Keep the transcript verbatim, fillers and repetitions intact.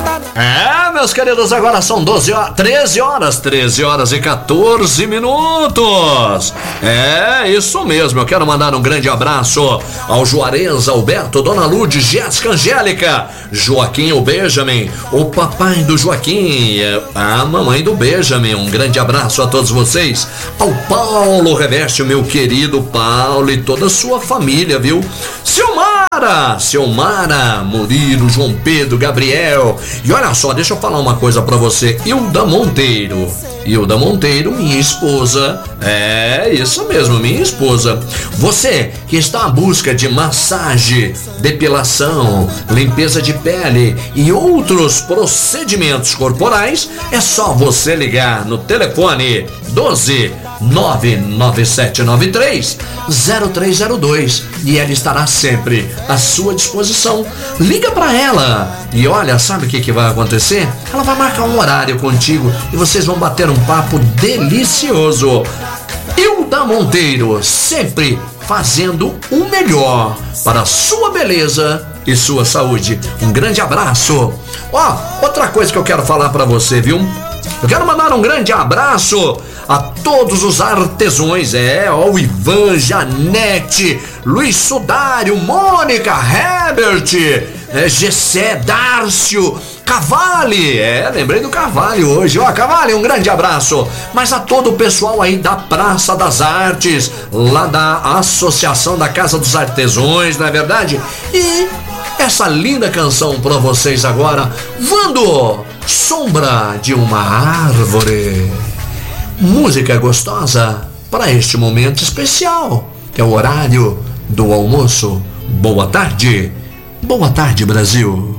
É, meus queridos, agora são doze horas, treze horas, treze horas e quatorze minutos. É, isso mesmo, eu quero mandar um grande abraço ao Juarez, Alberto, Dona Lourdes, Jéssica, Angélica, Joaquim, o Benjamin, o papai do Joaquim, a mamãe do Benjamin, um grande abraço a todos vocês, ao Paulo Reveste, meu querido Paulo e toda a sua família, viu? Silmara, Silmara, Murilo, João Pedro, Gabriel, e olha só, deixa eu falar uma coisa pra você, Hilda Monteiro, Hilda Monteiro, minha esposa, é isso mesmo, minha esposa. Você que está à busca de massagem, depilação, limpeza de pele e outros procedimentos corporais, é só você ligar no telefone doze nove nove sete nove três zero três zero dois e ela estará sempre à sua disposição. Liga para ela e olha, sabe o que, que vai acontecer? Ela vai marcar um horário contigo e vocês vão bater um papo delicioso. Hilda Monteiro, sempre fazendo o melhor para a sua beleza e sua saúde. Um grande abraço. Ó, outra coisa que eu quero falar para você, viu? Eu quero mandar um grande abraço a todos os artesões, é, ó, o Ivan, Janete, Luiz Sudário, Mônica, Herbert, é, Gessé, Dárcio, Cavalli, é, lembrei do Cavalli hoje, ó, Cavalli, um grande abraço, mas a todo o pessoal aí da Praça das Artes, lá da Associação da Casa dos Artesões, não é verdade? E essa linda canção pra vocês agora, Vando, Sombra de uma Árvore. Música gostosa para este momento especial, que é o horário do almoço. Boa tarde, boa tarde, Brasil.